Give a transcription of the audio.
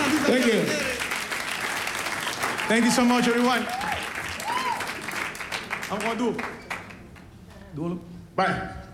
Thank you. Thank you so much, everyone. I'm going to do it. Bye.